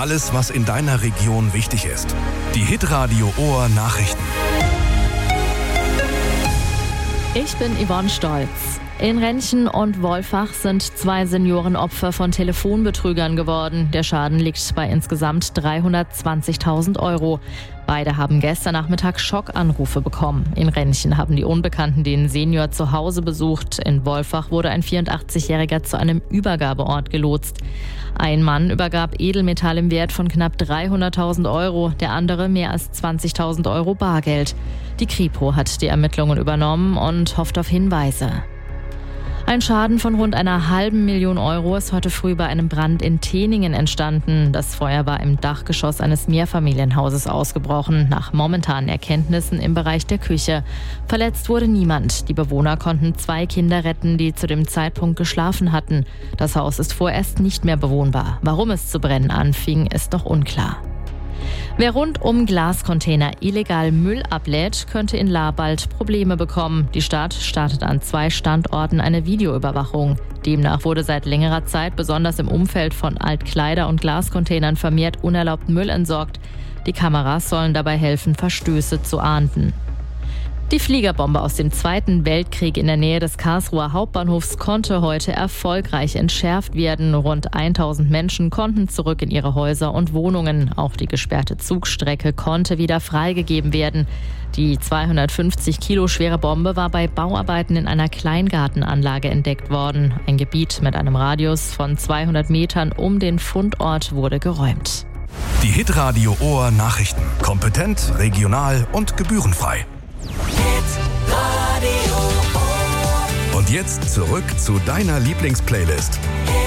Alles, was in deiner Region wichtig ist. Die Hitradio Ohr Nachrichten. Ich bin Yvonne Stolz. In Renchen und Wolfach sind 2 Senioren Opfer von Telefonbetrügern geworden. Der Schaden liegt bei insgesamt 320.000 €. Beide haben gestern Nachmittag Schockanrufe bekommen. In Renchen haben die Unbekannten den Senior zu Hause besucht. In Wolfach wurde ein 84-Jähriger zu einem Übergabeort gelotst. Ein Mann übergab Edelmetall im Wert von knapp 300.000 €, der andere mehr als 20.000 € Bargeld. Die Kripo hat die Ermittlungen übernommen und hofft auf Hinweise. Ein Schaden von rund einer halben Million € ist heute früh bei einem Brand in Teningen entstanden. Das Feuer war im Dachgeschoss eines Mehrfamilienhauses ausgebrochen, nach momentanen Erkenntnissen im Bereich der Küche. Verletzt wurde niemand. Die Bewohner konnten 2 Kinder retten, die zu dem Zeitpunkt geschlafen hatten. Das Haus ist vorerst nicht mehr bewohnbar. Warum es zu brennen anfing, ist noch unklar. Wer rund um Glascontainer illegal Müll ablädt, könnte in Lahr bald Probleme bekommen. Die Stadt startet an 2 Standorten eine Videoüberwachung. Demnach wurde seit längerer Zeit besonders im Umfeld von Altkleider- und Glascontainern vermehrt unerlaubten Müll entsorgt. Die Kameras sollen dabei helfen, Verstöße zu ahnden. Die Fliegerbombe aus dem Zweiten Weltkrieg in der Nähe des Karlsruher Hauptbahnhofs konnte heute erfolgreich entschärft werden. Rund 1000 Menschen konnten zurück in ihre Häuser und Wohnungen. Auch die gesperrte Zugstrecke konnte wieder freigegeben werden. Die 250 Kilo schwere Bombe war bei Bauarbeiten in einer Kleingartenanlage entdeckt worden. Ein Gebiet mit einem Radius von 200 Metern um den Fundort wurde geräumt. Die Hitradio Ohr Nachrichten. Kompetent, regional und gebührenfrei. Und jetzt zurück zu deiner Lieblingsplaylist.